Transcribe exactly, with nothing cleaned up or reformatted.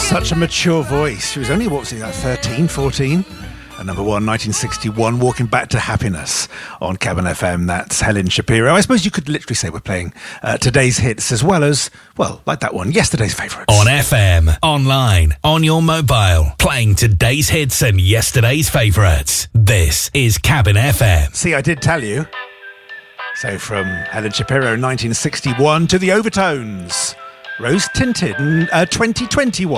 Such a mature voice. She was only, what was it, like thirteen, fourteen? At number one, nineteen sixty-one, Walking Back to Happiness on Cabin F M. That's Helen Shapiro. I suppose you could literally say we're playing uh, today's hits as well as, well, like that one, yesterday's favourites. On F M, online, on your mobile, playing today's hits and yesterday's favourites. This is Cabin F M. See, I did tell you. So from Helen Shapiro, nineteen sixty-one, to the Overtones, Rose Tinted, uh, twenty twenty-one.